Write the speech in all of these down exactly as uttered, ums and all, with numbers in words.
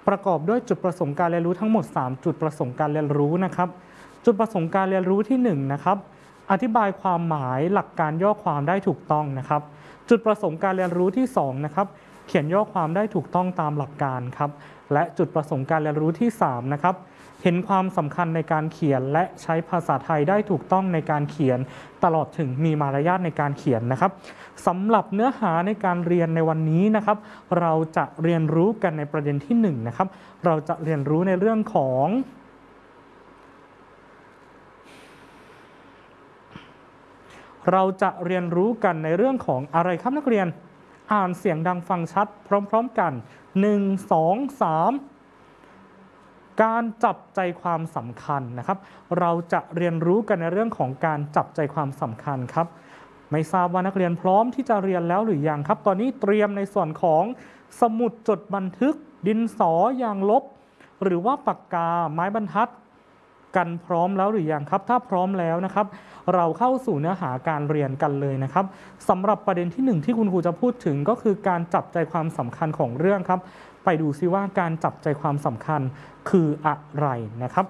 ประกอบด้วยจุดประสงค์การเรียนรู้ทั้งหมดสามจุดประสงค์การเรียนรู้นะครับจุดประสงค์การเรียนรู้ที่หนึ่งนะครับอธิบายความหมายหลักการย่อความได้ถูกต้องนะครับจุดประสงค์การเรียนรู้ที่สองนะครับเขียนย่อความได้ถูกต้องตามหลักการครับและจุดประสงค์การเรียนรู้ที่สามนะครับเห็นความสำคัญในการเขียนและใช้ภาษาไทยได้ถูกต้องในการเขียนตลอดถึงมีมารยาทในการเขียนนะครับสำหรับเนื้อหาในการเรียนในวันนี้นะครับเราจะเรียนรู้กันในประเด็นที่หนึ่งนะครับเราจะเรียนรู้ในเรื่องของเราจะเรียนรู้กันในเรื่องของอะไรครับนักเรียนอ่านเสียงดังฟังชัดพร้อมๆกันหนึ่ง สอง สามการจับใจความสำคัญนะครับเราจะเรียนรู้กันในเรื่องของการจับใจความสำคัญครับไม่ทราบว่านักเรียนพร้อมที่จะเรียนแล้วหรือยังครับตอนนี้เตรียมในส่วนของสมุดจดบันทึกดินสอยางลบหรือว่าปากกาไม้บรรทัดกันพร้อมแล้วหรือยังครับถ้าพร้อมแล้วนะครับเราเข้าสู่เนื้อหาการเรียนกันเลยนะครับสำหรับประเด็นที่หนึ่งที่คุณครูจะพูดถึงก็คือการจับใจความสำคัญของเรื่องครับไปดูซิว่าการจับใจความสำคัญคืออะไรนะครับ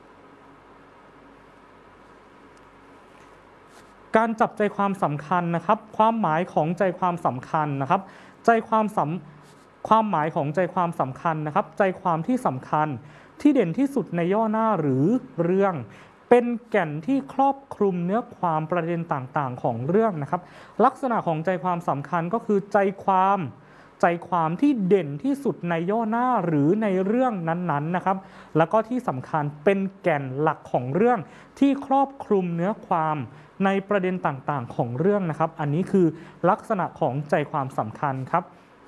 การจับใจความสำคัญนะครับความหมายของใจความสำคัญนะครับใจความสำความหมายของใจความสำคัญนะครับใจความที่สำคัญที่เด่นที่สุดในย่อหน้าหรือเรื่องเป็นแก่นที่ครอบคลุมเนื้อความประเด็นต่างๆของเรื่องนะครับลักษณะของใจความสำคัญก็คือใจความใจความที่เด่นที่สุดในย่อหน้าหรือในเรื่องนั้นๆนะครับแล้วก็ที่สำคัญเป็นแก่นหลักของเรื่องที่ครอบคลุมเนื้อความในประเด็นต่างๆของเรื่องนะครับอันนี้คือลักษณะของใจความสำคัญครับ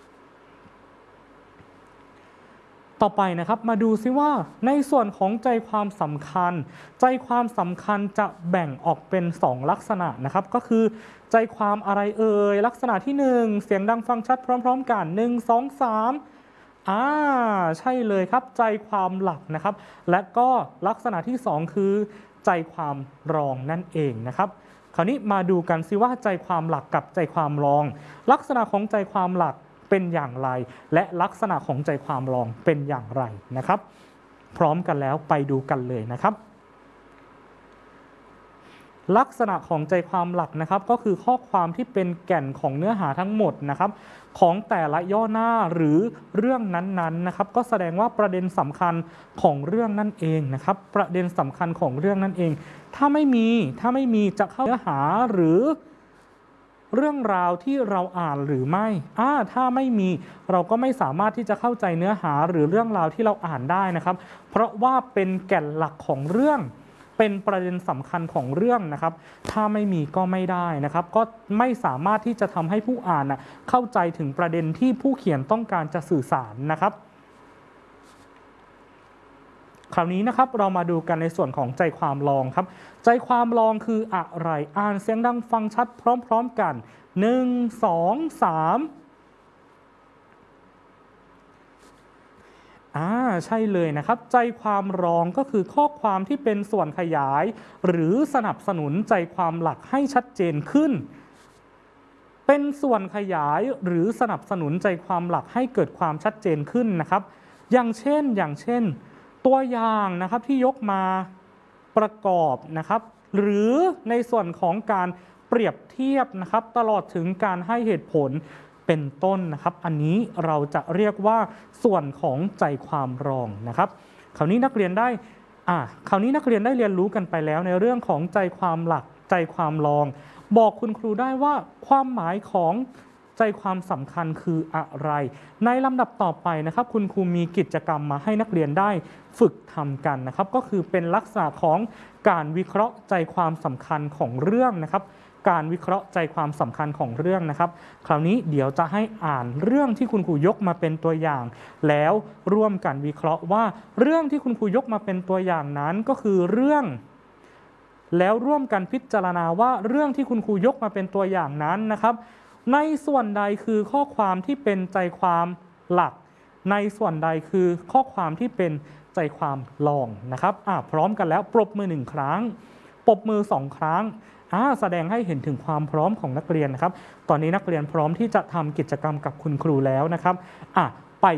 ต่อไปนะครับมาดูซิว่าในส่วนของใจความสำคัญใจความสำคัญจะแบ่งออกเป็นสองลักษณะนะครับก็คือใจความอะไรเอ่ยลักษณะที่หนึ่งเสียงดังฟังชัดพร้อมๆกันหนึ่ง สอง สามอ่าใช่เลยครับใจความหลักนะครับและก็ลักษณะที่สองคือใจความรองนั่นเองนะครับคราวนี้มาดูกันซิว่าใจความหลักกับใจความรองลักษณะของใจความหลักเป็นอย่างไรและลักษณะของใจความรองเป็นอย่างไรนะครับพร้อมกันแล้วไปดูกันเลยนะครับลักษณะของใจความหลักนะครับก็คือข้อความที่เป็นแก่นของเนื้อหาทั้งหมดนะครับของแต่ละย่อหน้าหรือเรื่องนั้นๆนะครับก็แสดงว่าประเด็นสำคัญของเรื่องนั่นเองนะครับประเด็นสำคัญของเรื่องนั่นเองถ้าไม่มีถ้าไม่มีจะเข้าเนื้อหาหรือเรื่องราวที่เราอ่านหรือไม่อ่าถ้าไม่มีเราก็ไม่สามารถที่จะเข้าใจเนื้อหาหรือเรื่องราวที่เราอ่านได้นะครับเพราะว่าเป็นแก่นหลักของเรื่องเป็นประเด็นสำคัญของเรื่องนะครับถ้าไม่มีก็ไม่ได้นะครับก็ไม่สามารถที่จะทำให้ผู้อ่านนะเข้าใจถึงประเด็นที่ผู้เขียนต้องการจะสื่อสารนะครับคราวนี้นะครับเรามาดูกันในส่วนของใจความรองครับใจความรองคืออะไรอ่านเสียงดังฟังชัดพร้อมๆกันหนึ่ง สอง สามอ่าใช่เลยนะครับใจความรองก็คือข้อความที่เป็นส่วนขยายหรือสนับสนุนใจความหลักให้ชัดเจนขึ้นเป็นส่วนขยายหรือสนับสนุนใจความหลักให้เกิดความชัดเจนขึ้นนะครับอย่างเช่นอย่างเช่นตัวอย่างนะครับที่ยกมาประกอบนะครับหรือในส่วนของการเปรียบเทียบนะครับตลอดถึงการให้เหตุผลเป็นต้นนะครับอันนี้เราจะเรียกว่าส่วนของใจความรองนะครับคราวนี้นักเรียนได้อ่าคราวนี้นักเรียนได้เรียนรู้กันไปแล้วในเรื่องของใจความหลักใจความรองบอกคุณครูได้ว่าความหมายของใจความสำคัญคืออะไรในลำดับต่อไปนะครับคุณครูมีกิจกรรมมาให้นักเรียนได้ฝึกทำกันนะครับก็คือเป็นลักษณะของการวิเคราะห์ใจความสำคัญของเรื่องนะครับการวิเคราะห์ใจความสำคัญของเรื่องนะครับคราวนี้เดี๋ยวจะให้อ่านเรื่องที่คุณครูยกมาเป็นตัวอย่างแล้วร่วมกันวิเคราะห์ว่าเรื่องที่คุณครูยกมาเป็นตัวอย่างนั้นก็คือเรื่องแล้วร่วมกันพิจารณาว่าเรื่องที่คุณครูยกมาเป็นตัวอย่างนั้นนะครับในส่วนใดคือข้อความที่เป็นใจความหลักในส่วนใดคือข้อความที่เป็นใจความรองนะครับอ่ะพร้อมกันแล้วปรบมือหนึ่งครั้งปรบมือสองครั้งอ่าแสดงให้เห็นถึงความพร้อมของนักเรียนนะครับตอนนี้นักเรียนพร้อมที่จะทำกิจกรรมกับคุณครูแล้วนะครับอ่ะ